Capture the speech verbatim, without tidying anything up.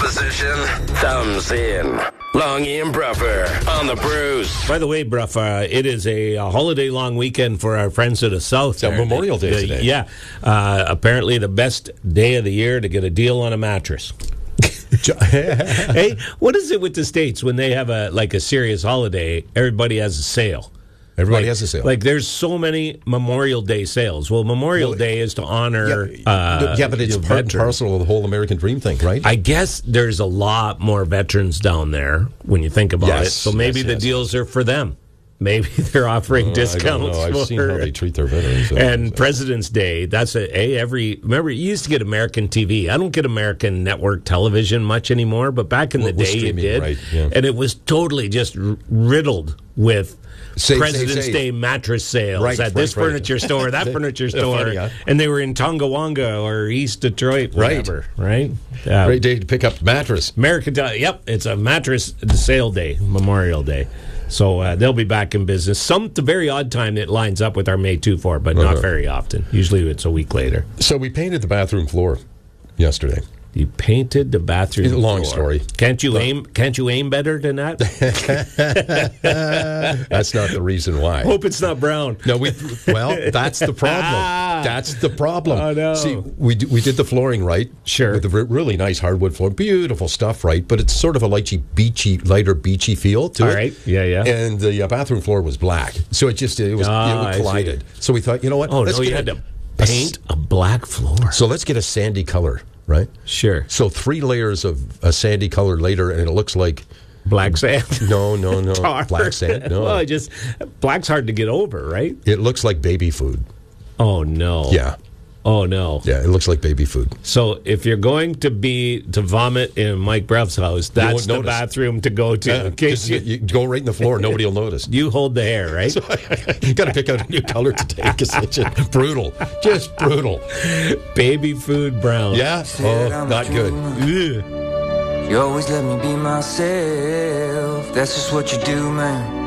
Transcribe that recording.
Opposition, thumbs in. Longy and Bruffer on the Bruce. By the way, Bruff, uh, it is a, a holiday long weekend for our friends to the south. It's a Memorial Day the, today. Yeah. Uh, apparently the best day of the year to get a deal on a mattress. Hey, what is it with the States when they have a like a serious holiday? Everybody has a sale. Everybody like, has a sale. Like there's so many Memorial Day sales. Well, Memorial well, Day is to honor. Yeah, uh, yeah but it's part and parcel of the whole American dream thing, right? I guess there's a lot more veterans down there when you think about yes, it. So maybe yes, the yes. deals are for them. Maybe they're offering uh, discounts. I don't know. I've for, seen how they treat their veterans. So. And President's Day, that's a, a every. Remember, you used to get American T V. I don't get American network television much anymore, but back in well, the day, you did. Right, yeah. And it was totally just r- riddled with Save, President's save, save. Day mattress sales right, at right, this right. furniture store, that furniture store. Funny, huh? And they were in Tonawanda or East Detroit, whatever, right? right? Uh, Great day to pick up mattress. American, yep, it's a mattress sale day, Memorial Day. So uh, they'll be back in business. Some at the very odd time it lines up with our May two four, but uh-huh. not very often. Usually it's a week later. So we painted the bathroom floor yesterday. You painted the bathroom It's a long floor. story. Can't you aim? Can't you aim better than that? That's not the reason why. Hope it's not brown. No, we. Well, that's the problem. That's the problem. Oh, no. See, we d- we did the flooring right. Sure. With a re- really nice hardwood floor, beautiful stuff, right? But it's sort of a lighty, beachy, lighter, beachy feel to All it. right. Yeah, yeah. And the uh, bathroom floor was black, so it just it was Ah, it collided. So we thought, you know what? Oh let's no, you get had a- to paint a black floor. So let's get a sandy color, right? Sure. So three layers of a sandy color later, and it looks like Black sand. no, no, no, Tar. black sand. No, Well, it just black's hard to get over, right? it looks like baby food. Oh no. Yeah, Oh no. yeah, it looks like baby food. So if you're going to be to vomit in Mike Bruff's house, that's won't the notice. bathroom to go to. Yeah, in case just, you, you go right in the floor, nobody will notice. you hold the hair, right? You got to pick out a new color to take. It's just brutal, just brutal. Baby food brown. Yeah, oh, not good. Ugh. You always let me be myself. That's just what you do, man.